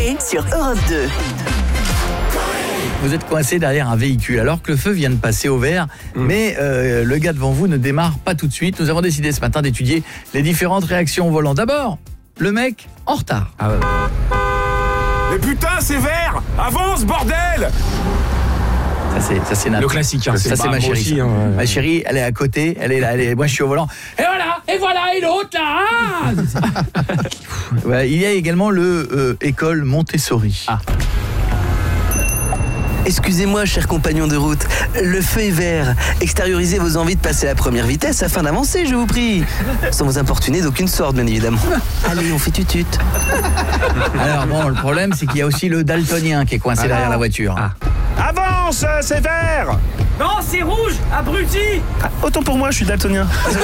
Coé sur Europe 2. Vous êtes coincé derrière un véhicule alors que le feu vient de passer au vert, mais le gars devant vous ne démarre pas tout de suite. Nous avons décidé ce matin d'étudier les différentes réactions au volant. D'abord, le mec en retard. Mais putain, c'est vert! Avance, bordel! Ça c'est Le classique, hein, ça c'est ma chérie. aussi, Ça. hein, ouais. Ma chérie, elle est à côté, elle est là, moi je suis au volant. Et voilà, et l'autre là. Ouais, il y a également le école Montessori. Excusez-moi, cher compagnon de route, le feu est vert. Extériorisez vos envies de passer à la première vitesse afin d'avancer, je vous prie. Sans vous importuner d'aucune sorte, bien évidemment. Allez, on fait tutut. Alors bon, le problème c'est qu'il y a aussi le daltonien qui est coincé derrière la voiture. Avance, c'est vert! Non, c'est rouge, abruti! Autant pour moi, je suis daltonien.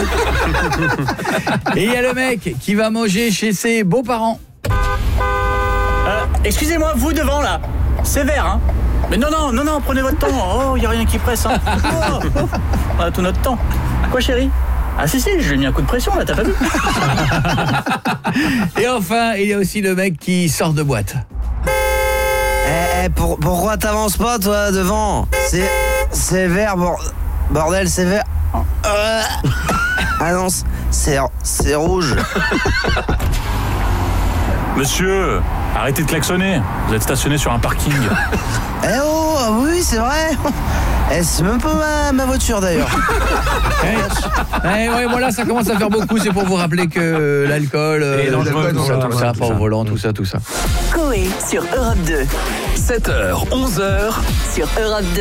Et il y a le mec qui va manger chez ses beaux-parents. Excusez-moi, vous devant là, c'est vert, hein? Mais non, prenez votre temps. Oh, il n'y a rien qui presse, hein? On a tout notre temps. Quoi, chérie? Ah si, je lui ai mis un coup de pression, là, t'as pas vu? Et enfin, il y a aussi le mec qui sort de boîte. Pourquoi t'avances pas, toi, devant? C'est vert, bordel, c'est vert. Ah non, c'est rouge. Monsieur, arrêtez de klaxonner. Vous êtes stationné sur un parking. Oui, c'est vrai. C'est même pas ma voiture, d'ailleurs. Ouais, voilà, ça commence à faire beaucoup. C'est pour vous rappeler que l'alcool, tout ça, pas au volant, tout ça. Coé sur Europe 2. 7h, 11h. Sur Europe 2.